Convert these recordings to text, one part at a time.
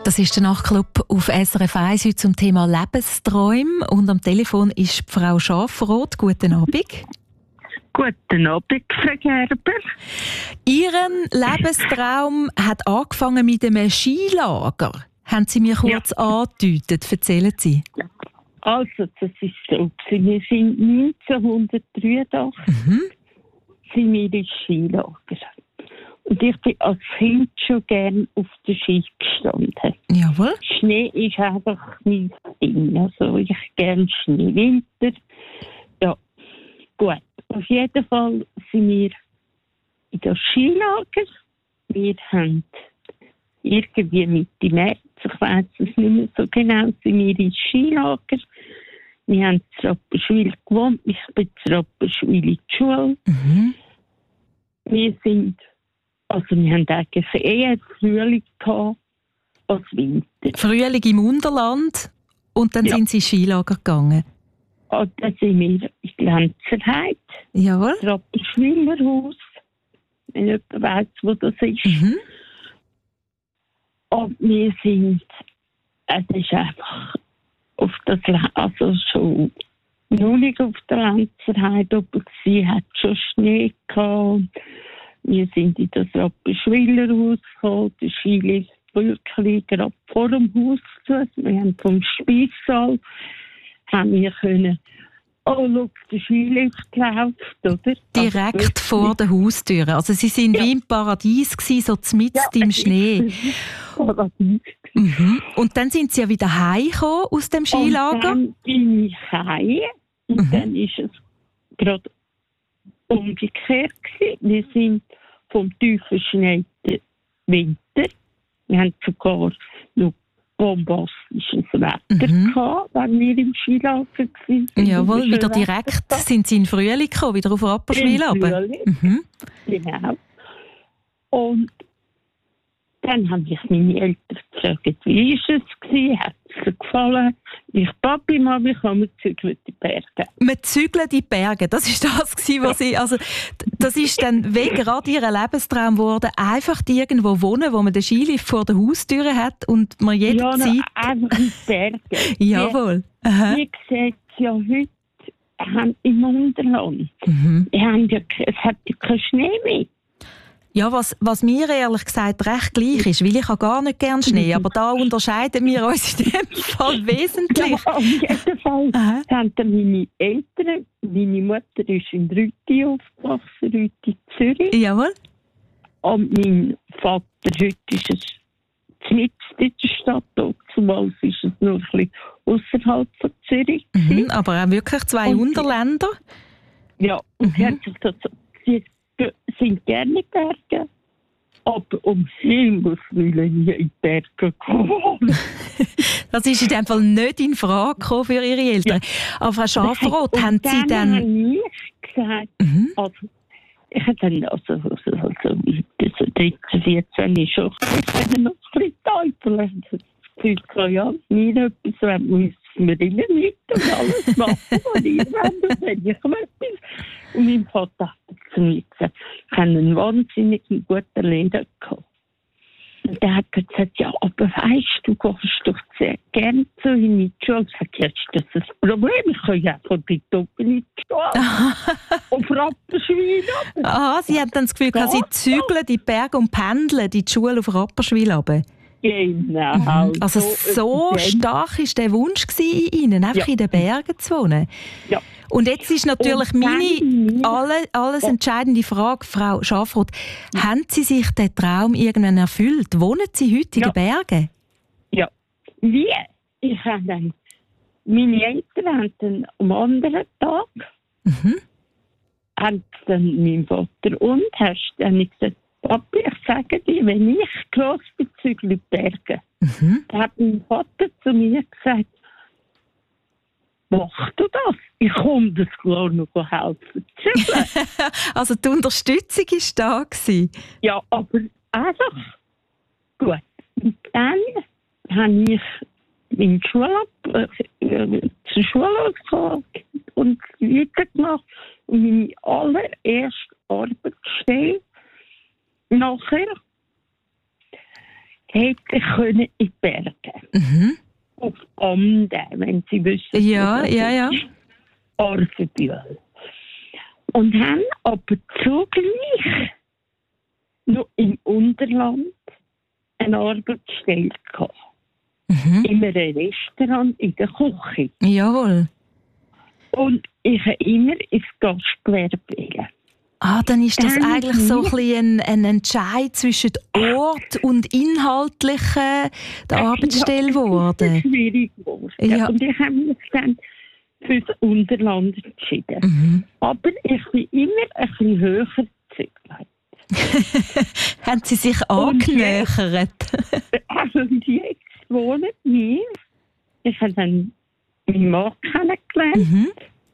Das ist der Nachtclub auf SRF 1 heute zum Thema Lebensträume. Und am Telefon ist Frau Schafroth. Guten Abend. Guten Abend, Frau Gerber. Ihren Lebenstraum hat angefangen mit einem Skilager. Haben Sie mir kurz angedeutet? Erzählen Sie. Also, das ist so. Wir sind 1983 sind wir ins Skilager. Und ich bin als Kind schon gerne auf der Ski gestanden. Jawohl. Schnee ist einfach mein Ding. Also ich gerne Schnee. Winter. Ja, gut. Auf jeden Fall sind wir in das Skilager. Wir haben irgendwie Mitte März, ich weiss es nicht mehr so genau, sind wir ins Skilager. Wir haben in Rapperswil gewohnt. Ich bin in Rapperswil in die Schule. Wir haben eigentlich eher Frühling gehabt als Winter. Frühling im Unterland und dann sind Sie ins Skilager gegangen. Und dann sind wir in Lenzerheide, Jawohl. das Rapperswiler Haus, wenn jemand weiss, wo das ist. Und wir sind, es ist einfach auf das, also schon nulig auf der Lenzerheide oben gewesen, hat schon Schnee gehabt. Wir sind in das Rapperswiler Haus gekommen, der Skilift wirklich gerade vor dem Haus zu. Wir haben vom Speissaal können, schau, der Skilift läuft, oder? Direkt vor der Haustür. Also Sie sind wie im Paradies gewesen, so mitten im Schnee. Paradies. Und dann sind Sie ja wieder heimgekommen aus dem Skilager? Und dann bin ich heim und dann ist es gerade umgekehrt gewesen. Wir sind vom tiefen verschneiten Winter. Wir haben sogar noch bombastisches Wetter gehabt, wenn wir im Skilager waren. Jawohl, wieder direkt sind Sie in Frühling gekommen, wieder auf Rapperswil runter. Genau. Und dann haben mich meine Eltern gefragt, wie ist es gewesen, hat es dir gefallen? Ich, Papi, Mami, komm, wir zügeln die Berge. Wir zügeln die Berge, das war das gewesen, was Sie, also das ist dann wie gerade Ihr Lebenstraum geworden, einfach irgendwo wohnen, wo man den Skilift vor der Haustür hat und man jederzeit... Ja, einfach in die Berge. Jawohl. Wie sieht es ja heute im Unterland. Es hat ja keinen Schnee mehr. Ja, was mir ehrlich gesagt recht gleich ist, weil ich habe gar nicht gerne Schnee, aber da unterscheiden wir uns in dem Fall wesentlich. Ja, auf jeden Fall haben meine Eltern, meine Mutter ist in Rüti aufgewachsen, Rüti Zürich. Jawohl. Und mein Vater, heute ist es mitten in der Stadt, zumal ist es nur ein bisschen außerhalb von Zürich. Aber auch wirklich zwei Unterländer. Ja, und sie sind gerne in Bergen, aber um Himmels Willen nie in die Berge gekommen. Das ist in dem Fall nicht in Frage gekommen für Ihre Eltern. Ja. Aber Frau Schafroth, haben Sie dann... habe ich gesagt, also, ich habe dann also 13, 14 schon noch ein bisschen Teufel. Ich habe ja, mir etwas, müssen wir immer mit und alles machen, was ihr wollt, wenn ich etwas. Und mein Vater hat zu mir gesagt, ich habe einen wahnsinnig guten Lehrer gehabt. Und der hat gesagt, ja, aber weisst du, gehst doch sehr gerne zu ihm in die Schule. Ich sage, jetzt ist das ein Problem, ich kann ja von dort oben in die Schule. Auf Rapperswil. Aha, Sie haben dann das Gefühl, Sie zügeln die Berge und pendeln die Schule auf Rapperswil runter. Genau. Also so stark war der Wunsch in Ihnen, einfach in den Bergen zu wohnen. Ja. Und jetzt ist natürlich meine alles entscheidende Frage, Frau Schafroth. Haben Sie sich den Traum irgendwann erfüllt? Wohnen Sie heute in den Bergen? Ja. Wie? Ich habe dann, meine Eltern haben dann am anderen Tag haben dann mein Vater und hast dann gesagt, Papi, ich sage dir, wenn ich gross bezüglich die Berge, dann hat mein Vater zu mir gesagt, mach du das? Ich komme das klar noch helfen. Also die Unterstützung war da. Ja, aber einfach gut. Und dann habe ich meine Schule zur Schule gegangen und weitergemacht. Und meine allererste Arbeitsstelle nachher hätte können in die Berge. Auf Amden, wenn Sie wissen. Ja. Arvenbühl. Und haben aber zugleich noch im Unterland eine Arbeitsstelle gehabt. In einem Restaurant, in der Küche. Jawohl. Und ich habe immer ins Gastgewerbe wählen. Dann ist das eigentlich so ein Entscheid zwischen Ort und Inhaltlichen der Arbeitsstelle geworden. Das ist schwierig geworden. Ja. Und ich habe mich dann für das Unterland entschieden. Aber ich bin immer ein bisschen höher gezügelt. Haben Sie sich angenähert? Also jetzt wohnen wir. Ich habe dann meinen Mann kennengelernt.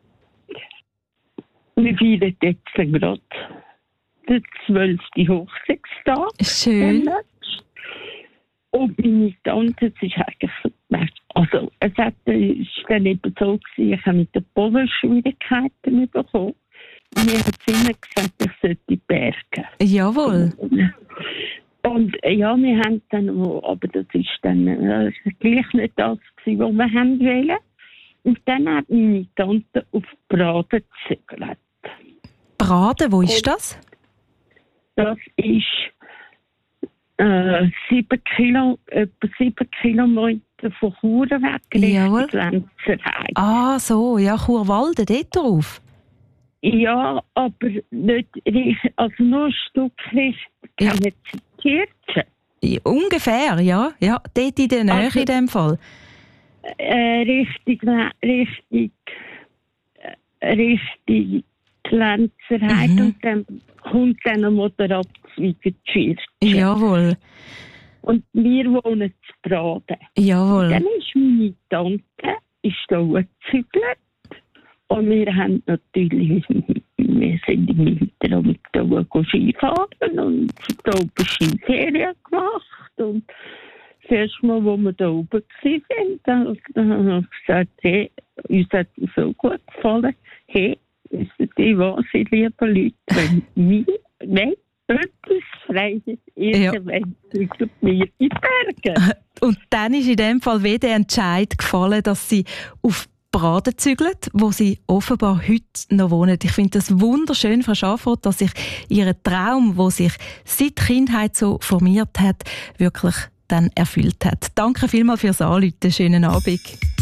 Wir feiern jetzt gerade den 12. Hochzeitstag. Schön. Und meine Tante, es ist eigentlich, also es war dann eben so gewesen, ich habe mit den Bodenschwierigkeiten bekommen. Mir hat es immer gesagt, ich sollte bergen. Jawohl. Und ja, wir haben dann, aber das ist dann gleich nicht das gewesen, was wir haben wollen. Und dann hat meine Tante auf Braden gezögert. Braden, wo ist das? Das ist etwa 7 Kilometer von Chur weg, Richtung Lenzerheide. So, ja, Churwalden, dort drauf. Ja, aber nicht richtig, also nur ein Stück Richtung Kirche. Ungefähr, ja. Ja, dort in der Nähe in dem Fall. Richtig Lenzerheide und dann kommt dann ein Motorradzweig in die Kirche. Jawohl. Und wir wohnen zu Braden. Jawohl. Dann ist meine Tante da gezügelt. Und wir haben natürlich, wir sind im Winter mit da Skifahren und da oben Skiferien gemacht. Und das erste Mal, wo wir da oben waren, dann habe ich gesagt, hey, uns hat es so gut gefallen. Hey, wissen Sie was, ihr lieben Leute, wenn etwas Freies irgendwann zügelt mir in die Berge. Und dann ist in dem Fall wieder der Entscheid gefallen, dass Sie auf Braden zügelt, wo Sie offenbar heute noch wohnen. Ich finde das wunderschön, Frau Schafroth, dass sich Ihr Traum, der sich seit Kindheit so formiert hat, wirklich dann erfüllt hat. Danke vielmals fürs Anrufen. Schönen Abend.